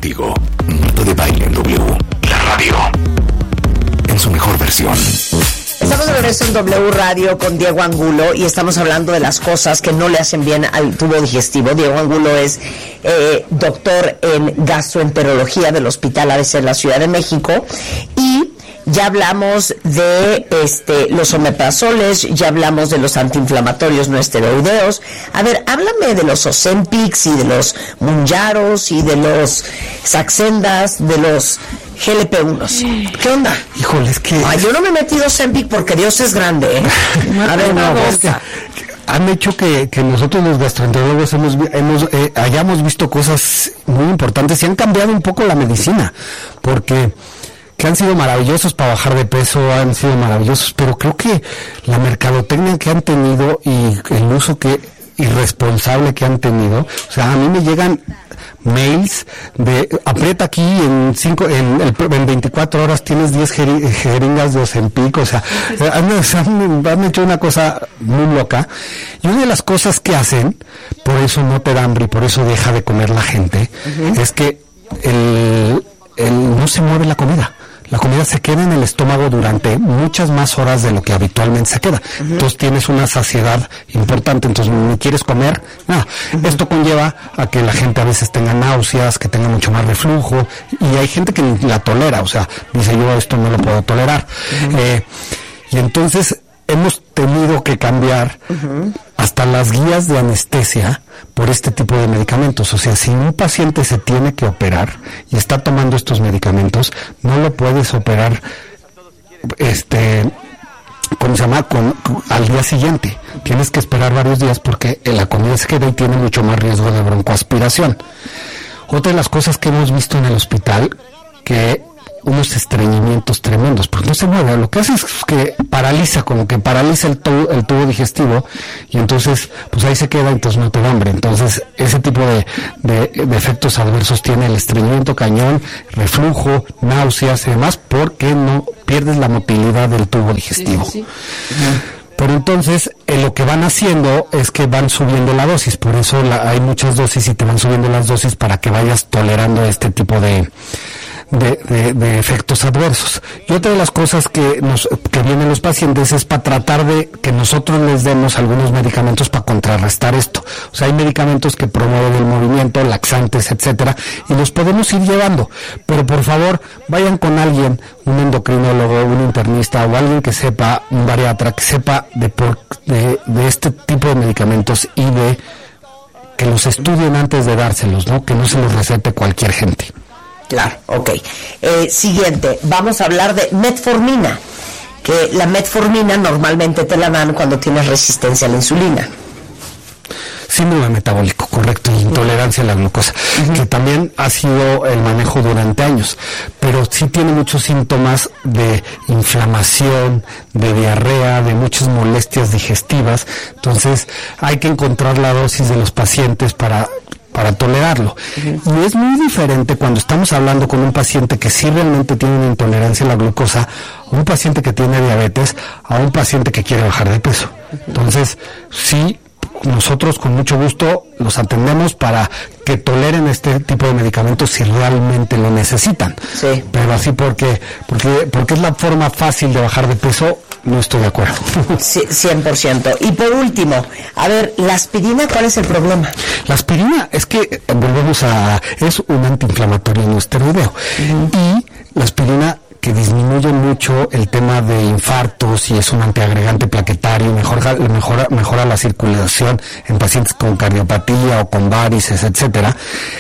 contigo. Marta de Baile en W. La radio. En su mejor versión. Estamos de regreso en W Radio con Diego Angulo y estamos hablando de las cosas que no le hacen bien al tubo digestivo. Diego Angulo es doctor en gastroenterología del Hospital ABC en la Ciudad de México y ya hablamos de los omeprazoles, ya hablamos de los antiinflamatorios no esteroideos. A ver, háblame de los Ozempics y de los Mounjaros y de los Saxendas, de los GLP-1. ¿Qué onda? Híjole, es que... Ay, yo no me he metido Ozempic porque Dios es grande, ¿eh? A ver, es que han hecho que nosotros los gastroenterólogos hayamos visto cosas muy importantes y han cambiado un poco la medicina, porque que han sido maravillosos para bajar de peso, han sido maravillosos, pero creo que la mercadotecnia que han tenido y el uso irresponsable que han tenido, o sea, a mí me llegan mails de aprieta aquí en 24 horas tienes 10 jeringas de Ozempic, o sea, han hecho una cosa muy loca, y una de las cosas que hacen, por eso no te da hambre y por eso deja de comer la gente, es que no se mueve la comida. La comida se queda en el estómago durante muchas más horas de lo que habitualmente se queda. Entonces tienes una saciedad importante, entonces ni quieres comer, nada. Esto conlleva a que la gente a veces tenga náuseas, que tenga mucho más reflujo, y hay gente que ni la tolera, o sea, dice yo esto no lo puedo tolerar. Y entonces hemos tenido que cambiar hasta las guías de anestesia por este tipo de medicamentos. O sea, si un paciente se tiene que operar y está tomando estos medicamentos, no lo puedes operar al día siguiente. Tienes que esperar varios días porque la comida se queda y tiene mucho más riesgo de broncoaspiración. Otra de las cosas que hemos visto en el hospital, que unos estreñimientos tremendos, pues no se mueve, lo que hace es que paraliza el tubo digestivo, y entonces pues ahí se queda, entonces no te da hambre. Entonces ese tipo de efectos adversos tiene el estreñimiento cañón, reflujo, náuseas y demás, porque no pierdes la motilidad del tubo digestivo. Sí. Pero entonces lo que van haciendo es que van subiendo la dosis, por eso hay muchas dosis y te van subiendo las dosis para que vayas tolerando este tipo de efectos adversos. Y otra de las cosas que vienen los pacientes es para tratar de que nosotros les demos algunos medicamentos para contrarrestar esto. O sea, hay medicamentos que promueven el movimiento, laxantes, etcétera, y los podemos ir llevando. Pero por favor, vayan con alguien, un endocrinólogo, un internista o alguien que sepa, un bariatra, que sepa de este tipo de medicamentos y de que los estudien antes de dárselos, ¿no? Que no se los recete cualquier gente. Claro, ok. Siguiente, vamos a hablar de metformina, que la metformina normalmente te la dan cuando tienes resistencia a la insulina. Síndrome metabólico, correcto, y intolerancia a la glucosa, que también ha sido el manejo durante años, pero sí tiene muchos síntomas de inflamación, de diarrea, de muchas molestias digestivas. Entonces hay que encontrar la dosis de los pacientes para tolerarlo. Y es muy diferente cuando estamos hablando con un paciente que sí realmente tiene una intolerancia a la glucosa, a un paciente que tiene diabetes, a un paciente que quiere bajar de peso. Entonces, sí, nosotros con mucho gusto los atendemos para que toleren este tipo de medicamentos si realmente lo necesitan. Sí. Pero así porque es la forma fácil de bajar de peso, no estoy de acuerdo. Sí, 100%. Y por último, a ver, la aspirina, ¿cuál es el problema? La aspirina es que es un antiinflamatorio no esteroideo. Y la aspirina, que disminuye mucho el tema de infartos y es un antiagregante plaquetario, mejora la circulación en pacientes con cardiopatía o con varices, etcétera.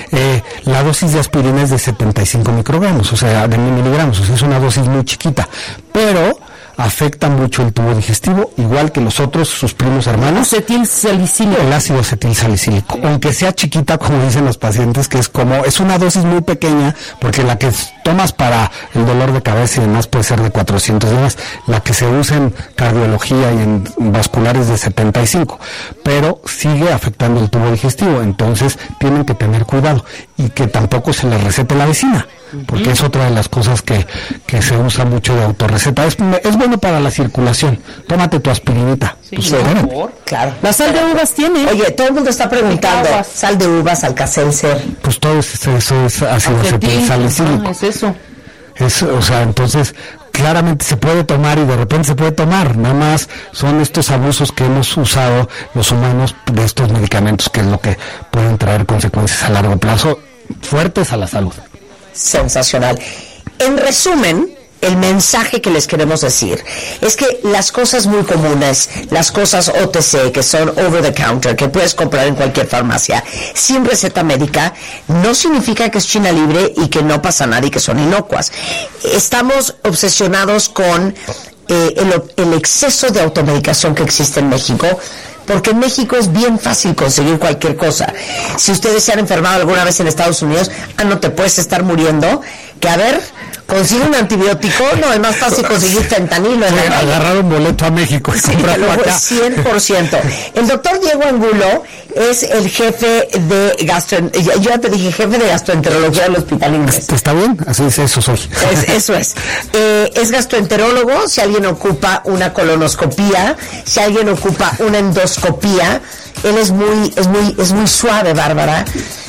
La dosis de aspirina es de 75 microgramos, o sea, de miligramos, o sea, es una dosis muy chiquita, pero afecta mucho el tubo digestivo, igual que los otros, sus primos hermanos. Acetilsalicílico. El ácido acetilsalicílico, aunque sea chiquita, como dicen los pacientes, que es una dosis muy pequeña, porque la que tomas para el dolor de cabeza y demás puede ser de 400 demás, la que se usa en cardiología y en vasculares de 75, pero sigue afectando el tubo digestivo, entonces tienen que tener cuidado, y que tampoco se les recete la vecina, porque es otra de las cosas que se usa mucho de autorreceta. Es bueno para la circulación. Tómate tu aspirinita. Sí, Pues, Claro. La sal de uvas tiene. Oye, todo el mundo está preguntando, Aguas. sal de uvas, Alka-Seltzer. pues todo eso es ácido Acetil, acetilsalicílico. es eso. O sea, entonces claramente se puede tomar y de repente se puede tomar. Nada más son estos abusos que hemos usado los humanos de estos medicamentos, que es lo que pueden traer consecuencias a largo plazo fuertes a la salud. Sensacional. En resumen, el mensaje que les queremos decir es que las cosas muy comunes, las cosas OTC, que son over the counter, que puedes comprar en cualquier farmacia sin receta médica, no significa que es China libre y que no pasa nada y que son inocuas. Estamos obsesionados con el exceso de automedicación que existe en México, porque en México es bien fácil conseguir cualquier cosa. Si ustedes se han enfermado alguna vez en Estados Unidos, no te puedes estar muriendo, que a ver, consigue un antibiótico, no, es más fácil conseguir fentanilo. Agarrar un boleto a México y comprarlo acá. 100%. El doctor Diego Angulo es el jefe de yo ya te dije, jefe de gastroenterología del Hospital Inglés. ¿Está bien? Así es, eso soy. Eso es. Es gastroenterólogo. Si alguien ocupa una colonoscopía, si alguien ocupa una endoscopía, él es muy suave, Bárbara.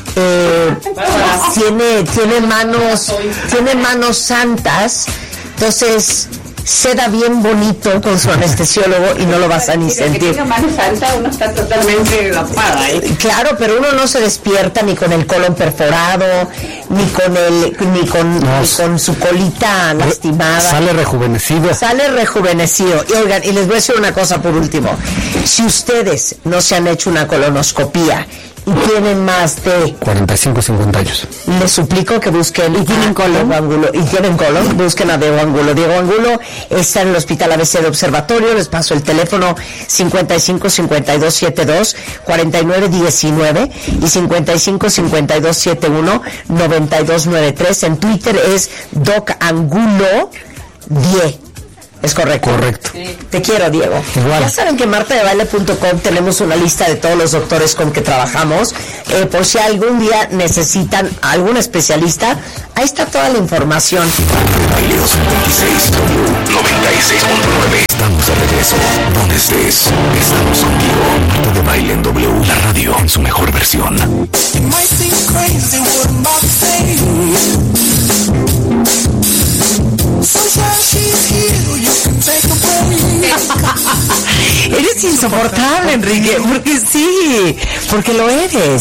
Tiene manos santas, entonces seda bien bonito con su anestesiólogo y no lo vas a ni sentir. Que tenga mano santa, uno está totalmente tapada, ¿eh? Claro, pero uno no se despierta ni con el colon perforado, ni con su colita lastimada. Sale rejuvenecido. Y oigan, y les voy a decir una cosa por último. Si ustedes no se han hecho una colonoscopía y tienen más de 45, 50 años. les suplico que busquen y tienen colon, busquen a Diego Angulo. Diego Angulo está en el Hospital ABC de Observatorio. Les paso el teléfono 55 52 72 49 19 y 55 52 71 92 93. En Twitter es Doc Angulo 10. Es correcto. Correcto. Sí. Te quiero, Diego. Igual. Ya saben que en martadebaile.com tenemos una lista de todos los doctores con que trabajamos. Por si algún día necesitan a algún especialista, ahí está toda la información. Baile 2026, 96.9. Estamos de regreso. Donde estés, estamos contigo. Marta de Baile en W, la radio en su mejor versión. Eres insoportable, Enrique, porque lo eres.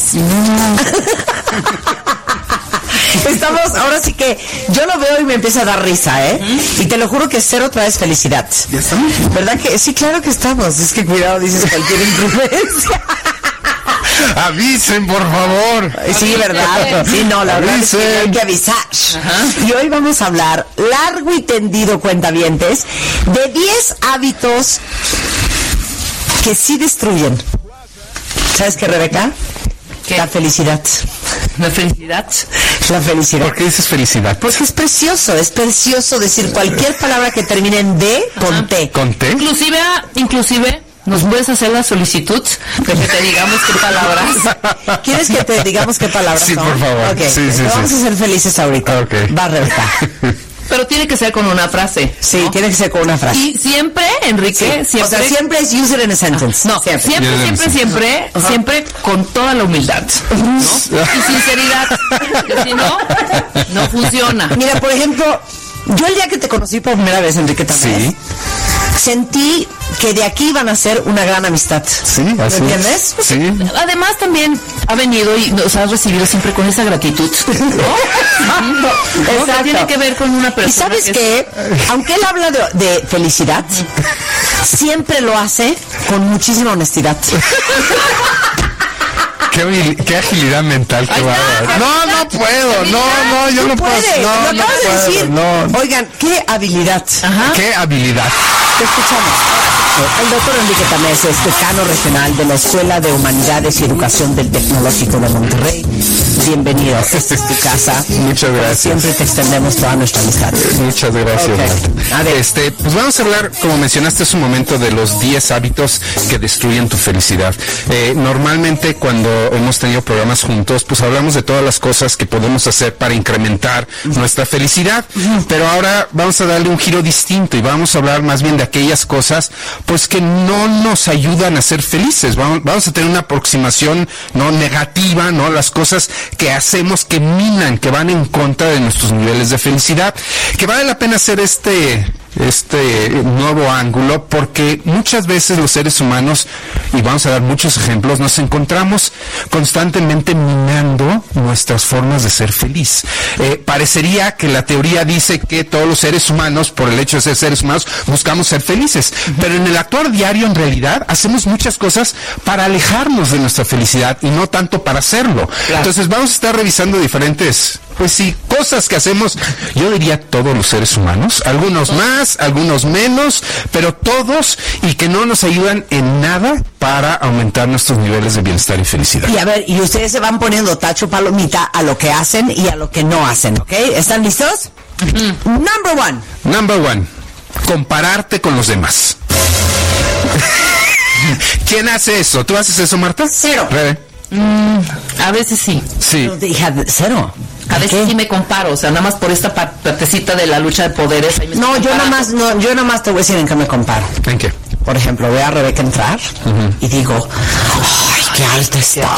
Estamos, ahora sí que yo lo veo y me empieza a dar risa, ¿eh? Y te lo juro que cero otra vez felicidad. ¿Ya estamos? ¿Verdad que? Sí, claro que estamos. Es que cuidado, dices cualquier imprudencia. Avisen, por favor. Sí, ¿verdad? Sí, no, la verdad es que hay que avisar. Y hoy vamos a hablar largo y tendido, cuentavientes, de 10 hábitos que sí destruyen. ¿Sabes qué, Rebeca? ¿Qué? La felicidad. La felicidad. La felicidad. ¿Por qué dices felicidad? Porque es precioso decir cualquier palabra que termine en D con T. ¿Con T? Inclusive, ¿nos puedes hacer la solicitud de que te digamos qué palabras? ¿Quieres que te digamos qué palabras Sí, son? por favor. Okay. Sí, Vamos a ser felices ahorita. Ok. Va, Rebeca. Pero tiene que ser con una frase. Sí, ¿no? tiene que ser con una frase. Y siempre, Enrique, Sí. O sea, siempre es use it in a sentence. No, siempre con toda la humildad, ¿no? Y sinceridad, que si no funciona. Mira, por ejemplo, yo el día que te conocí por primera vez, Enrique, también, sentí que de aquí iban a ser una gran amistad. Sí, ¿Me así entiendes? es. Sí. Además también ha venido y nos ha recibido siempre con esa gratitud, ¿no? Exacto. Que tiene que ver con una persona. Y sabes qué, aunque él habla de felicidad, siempre lo hace con muchísima honestidad. Qué agilidad mental, qué bárbaro. No puedo, yo no puedo. Lo acabas de decir. Oigan, qué habilidad. Ajá. Qué habilidad. Te escuchamos. El doctor Enrique Tamés es decano regional de la Escuela de Humanidades y Educación del Tecnológico de Monterrey. bienvenido. Esta es tu casa. Muchas gracias. Siempre te extendemos toda nuestra amistad. Muchas gracias, Marta. A ver. Pues vamos a hablar, como mencionaste hace un momento, de los 10 hábitos que destruyen tu felicidad. Normalmente cuando hemos tenido programas juntos, pues hablamos de todas las cosas que podemos hacer para incrementar nuestra felicidad, pero ahora vamos a darle un giro distinto y vamos a hablar más bien de aquellas cosas pues que no nos ayudan a ser felices. Vamos a tener una aproximación no negativa, no, las cosas que hacemos que minan, que van en contra de nuestros niveles de felicidad, que vale la pena hacer este nuevo ángulo, porque muchas veces los seres humanos, y vamos a dar muchos ejemplos, nos encontramos constantemente minando nuestras formas de ser feliz. Parecería que la teoría dice que todos los seres humanos, por el hecho de ser seres humanos, buscamos ser felices, pero en el actuar diario, en realidad, hacemos muchas cosas para alejarnos de nuestra felicidad y no tanto para hacerlo. Claro. Entonces vamos a estar revisando diferentes, pues sí, cosas que hacemos, yo diría todos los seres humanos, algunos más, algunos menos, pero todos, y que no nos ayudan en nada para aumentar nuestros niveles de bienestar y felicidad. Y a ver, y ustedes se van poniendo tacho palomita a lo que hacen y a lo que no hacen, ¿ok? ¿Están listos? Number one, compararte con los demás. ¿Quién hace eso? ¿Tú haces eso, Marta? Cero. A veces sí. Sí. Cero. A veces sí me comparo, o sea, nada más por esta partecita de la lucha de poderes. Ahí me No, estoy yo comparando. nada más te voy a decir en qué me comparo. ¿En qué? Por ejemplo, veo a Rebeca entrar y digo, ¡ay, qué alta está!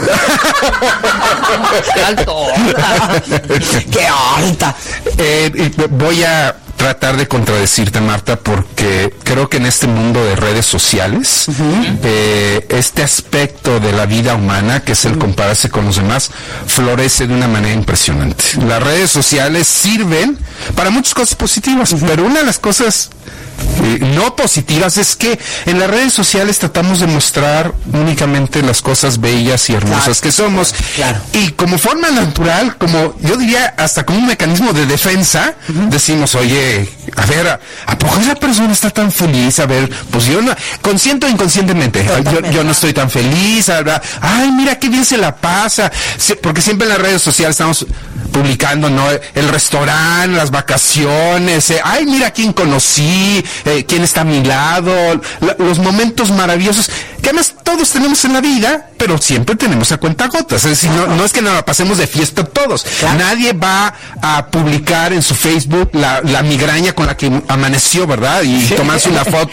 ¡Qué alto! ¡Qué alta! Voy a tratar de contradecirte, Marta, porque creo que en este mundo de redes sociales, este aspecto de la vida humana, que es el compararse con los demás, florece de una manera impresionante. Las redes sociales sirven para muchas cosas positivas, pero una de las cosas no positivas es que en las redes sociales tratamos de mostrar únicamente las cosas bellas y hermosas que somos. Claro. Y como forma natural, como yo diría hasta como un mecanismo de defensa, decimos, oye, a ver, ¿a poco esa persona está tan feliz? A ver, pues yo no, consciente o inconscientemente, yo no estoy tan feliz, ¿verdad? Ay, mira qué bien se la pasa. Sí, porque siempre en las redes sociales estamos publicando, ¿no? El restaurante, las vacaciones, ay, mira quién conocí, quién está a mi lado, los momentos maravillosos que además todos tenemos en la vida, pero siempre tenemos a cuentagotas. Es decir, no es que nos la pasemos de fiesta todos. Claro. Nadie va a publicar en su Facebook la migraña con la que amaneció, ¿verdad? Y tomarse una foto